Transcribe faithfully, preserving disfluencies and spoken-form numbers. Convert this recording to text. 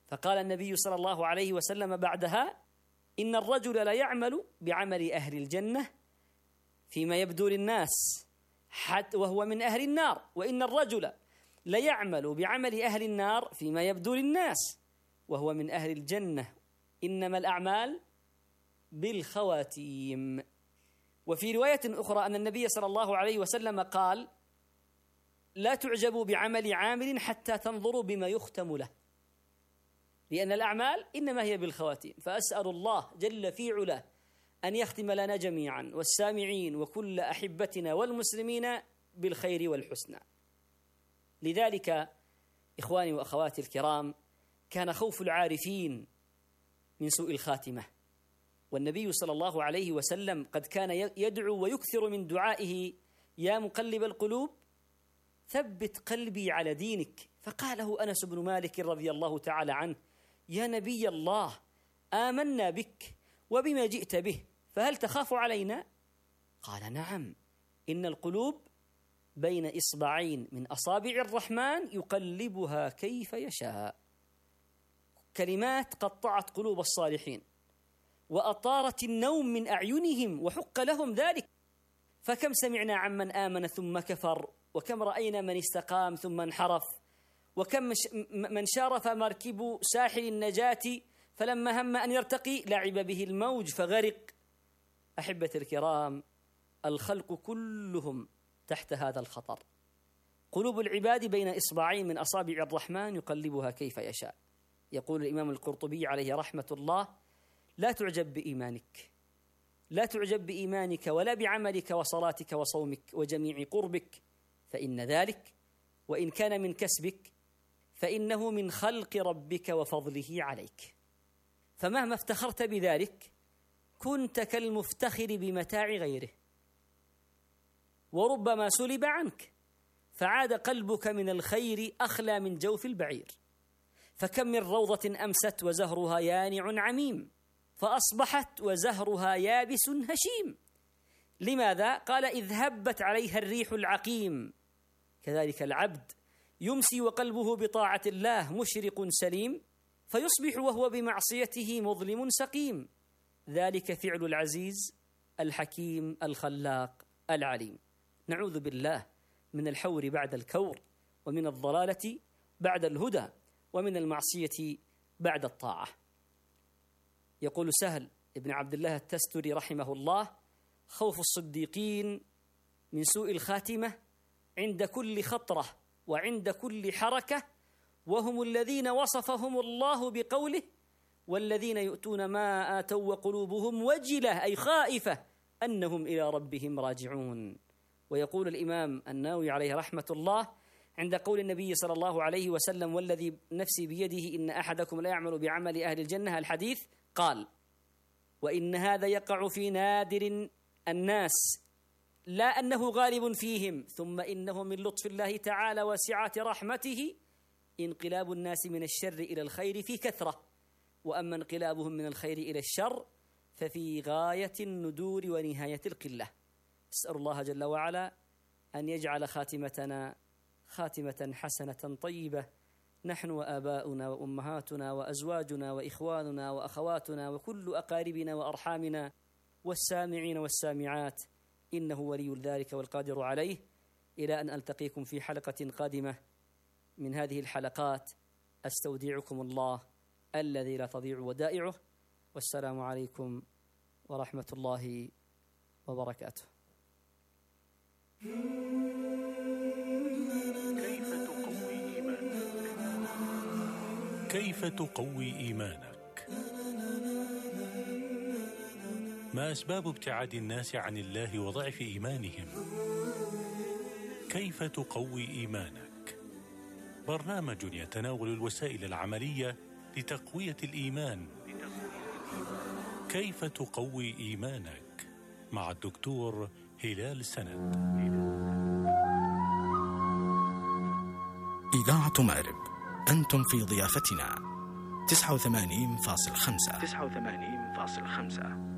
فقال النبي صلى الله عليه وسلم بعدها: إن الرجل لا يعمل بعمل أهل الجنة فيما يبدو للناس حتى وهو من أهل النار، وإن الرجل لا يعمل بعمل أهل النار فيما يبدو للناس وهو من أهل الجنة، إنما الأعمال بالخواتيم. وفي رواية أخرى أن النبي صلى الله عليه وسلم قال: لا تعجبوا بعمل عامل حتى تنظروا بما يختم له، لأن الأعمال إنما هي بالخواتيم. فأسأل الله جل في علاه أن يختم لنا جميعا والسامعين وكل أحبتنا والمسلمين بالخير والحسنى. لذلك إخواني وأخواتي الكرام، كان خوف العارفين من سوء الخاتمة، والنبي صلى الله عليه وسلم قد كان يدعو ويكثر من دعائه: يا مقلب القلوب ثبت قلبي على دينك. فقاله أنس بن مالك رضي الله تعالى عنه: يا نبي الله، آمنا بك وبما جئت به، فهل تخاف علينا؟ قال: نعم، إن القلوب بين إصبعين من أصابع الرحمن يقلبها كيف يشاء. كلمات قطعت قلوب الصالحين وأطارت النوم من أعينهم وحق لهم ذلك. فكم سمعنا عمن آمن ثم كفر، وكم رأينا من استقام ثم انحرف، وكم من شارف مركب ساحل النجاة فلما هم أن يرتقي لعب به الموج فغرق. أحبة الكرام، الخلق كلهم تحت هذا الخطر. قلوب العباد بين إصبعين من أصابع الرحمن يقلبها كيف يشاء. يقول الإمام القرطبي عليه رحمة الله: لا تعجب بإيمانك، لا تعجب بإيمانك ولا بعملك وصلاتك وصومك وجميع قربك، فإن ذلك وإن كان من كسبك فإنه من خلق ربك وفضله عليك. فمهما افتخرت بذلك كنت كالمفتخر بمتاع غيره، وربما سلب عنك فعاد قلبك من الخير أخلى من جوف البعير. فكم من روضة أمست وزهرها يانع عميم، فأصبحت وزهرها يابس هشيم. لماذا؟ قال: إذ هبت عليها الريح العقيم. كذلك العبد يمسي وقلبه بطاعة الله مشرق سليم، فيصبح وهو بمعصيته مظلم سقيم. ذلك فعل العزيز الحكيم الخلاق العليم. نعوذ بالله من الحور بعد الكور، ومن الضلالة بعد الهدى، ومن المعصية بعد الطاعة. يقول سهل ابن عبد الله التستري رحمه الله: خوف الصديقين من سوء الخاتمة عند كل خطرة وعند كل حركة، وهم الذين وصفهم الله بقوله: والذين يؤتون ما آتوا وقلوبهم وجلة، أي خائفة أنهم إلى ربهم راجعون. ويقول الإمام النووي عليه رحمة الله عند قول النبي صلى الله عليه وسلم: والذي نفسي بيده إن أحدكم لا يعمل بعمل أهل الجنة، الحديث، قال: وإن هذا يقع في نادر الناس، لا أنه غالب فيهم، ثم إنه من لطف الله تعالى وسعة رحمته انقلاب الناس من الشر إلى الخير في كثرة، وأما انقلابهم من الخير إلى الشر ففي غاية الندور ونهاية القلة. أسأل الله جل وعلا أن يجعل خاتمتنا خاتمة حسنة طيبة، نحن وآباؤنا وأمهاتنا وأزواجنا وإخواننا وأخواتنا وكل أقاربنا وأرحامنا والسامعين والسامعات، إنه ولي ذلك والقادر عليه. إلى أن ألتقيكم في حلقة قادمة من هذه الحلقات، أستودعكم الله الذي لا تضيع ودائعه، والسلام عليكم ورحمة الله وبركاته. كيف تقوي إيمانك؟ ما أسباب ابتعاد الناس عن الله وضعف إيمانهم؟ كيف تقوي إيمانك؟ برنامج يتناول الوسائل العملية لتقوية الإيمان. كيف تقوي إيمانك؟ مع الدكتور هلال سند. إذاعة مأرب، أنتم في ضيافتنا. تسعة وثمانين فاصل خمسة. تسعة وثمانين فاصل خمسة.